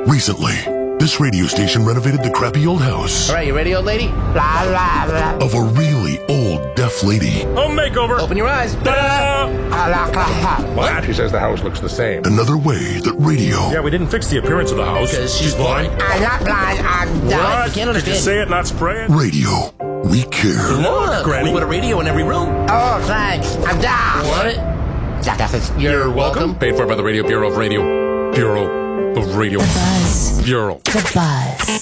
Recently, this radio station renovated the crappy old house All right, you ready, old lady? Blah, blah, blah. of a really old deaf lady. Home makeover. Open your eyes. What? She says the house looks the same. Another way that radio Yeah, we didn't fix the appearance of the house. Because she's blind. I'm not blind. I'm What? deaf. You can't Did you understand. say it, not spray it? Radio. We care. Look, Granny. we put a radio in every room. Oh, thanks. I'm deaf. What? You're welcome. Paid for by the Radio Bureau of Radio. Bureau of Radio. The Buzz. Bureau. The Buzz.